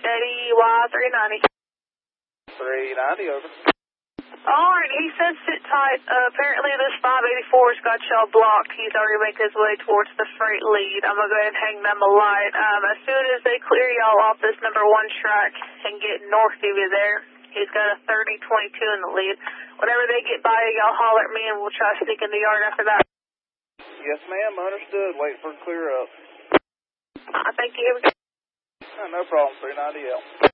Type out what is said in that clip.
Eddie Y390. 390, over. Alright, he says sit tight. Apparently this 584's got y'all blocked. He's already making his way towards the freight lead. I'm going to go ahead and hang them a light. As soon as they clear y'all off this number 1 track and get north of you there, he's got a 30-22 in the lead. Whenever they get by you, y'all holler at me and we'll try to sneak in the yard after that. Yes, ma'am. Understood. Wait for it to clear up. Thank you. No problem. 390L.